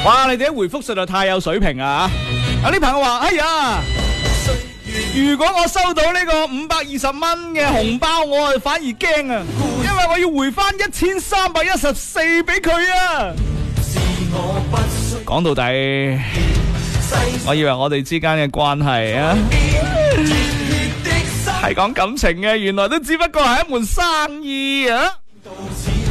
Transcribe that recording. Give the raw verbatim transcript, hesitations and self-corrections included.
哇！你哋啲回覆實在太有水平啊！有啲朋友話：哎呀，如果我收到呢個五百二十蚊嘅紅包，我啊反而驚啊，因為我要回翻一千三百一十四俾佢啊！講到底，我以為我哋之間嘅關係啊，係講感情嘅，原來都只不過係一門生意啊！